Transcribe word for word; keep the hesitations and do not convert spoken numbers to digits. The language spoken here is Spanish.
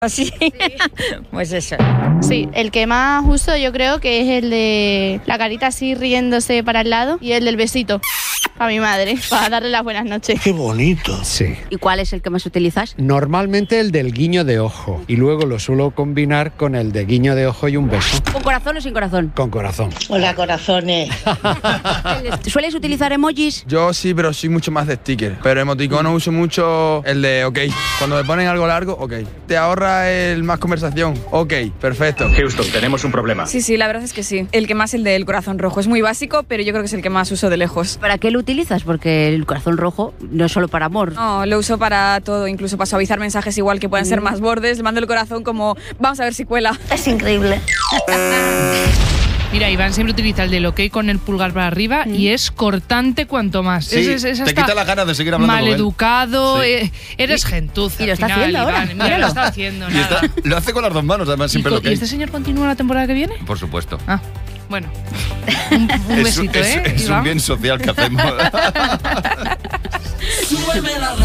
¿Así? Sí. Pues eso. Sí, el que más uso yo creo que es el de la carita así riéndose para el lado y el del besito a mi madre, para darle las buenas noches. ¡Qué bonito! Sí. ¿Y cuál es el que más utilizas? Normalmente el del guiño de ojo. Y luego lo suelo combinar con el de guiño de ojo y un beso. ¿Con corazón o sin corazón? Con corazón. Hola, corazones. ¿Sueles utilizar emojis? Yo sí, pero soy mucho más de sticker. Pero emoticono uso mucho el de ok. Cuando me ponen algo largo, ok. Te ahorra el más conversación. Ok, perfecto. Houston, tenemos un problema. Sí, sí, la verdad es que sí. El que más, el del corazón rojo. Es muy básico, pero yo creo que es el que más uso de lejos. ¿Para qué lo utilizas? Porque el corazón rojo no es solo para amor. No, lo uso para todo, incluso para suavizar mensajes igual que pueden ser más bordes. Le mando el corazón como, vamos a ver si cuela. Es increíble. Mira, Iván siempre utiliza el del ok con el pulgar para arriba mm. y es cortante cuanto más. Sí, es, es, es te quita la gana de seguir hablando maleducado, con él. eh, eres y, gentuza. Y lo está final, haciendo Iván. ahora. Mira, lo está haciendo. Y está, lo hace con las dos manos, además, siempre ¿Y, lo que ¿Y este señor continúa la temporada que viene? Por supuesto. Ah, bueno. Un, un es, besito, es, ¿eh? Es un bien social que hacemos.